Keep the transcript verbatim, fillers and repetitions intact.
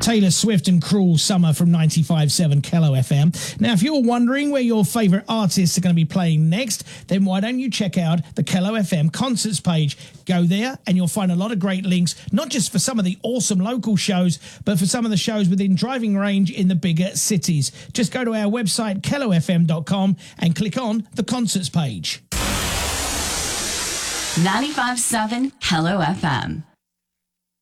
Taylor Swift and Cruel Summer from ninety-five point seven Kello F M. Now, if you're wondering where your favourite artists are going to be playing next, then why don't you check out the Kello F M concerts page. Go there and you'll find a lot of great links, not just for some of the awesome local shows, but for some of the shows within driving range in the bigger cities. Just go to our website, kello f m dot com, and click on the concerts page. ninety-five point seven Kello F M.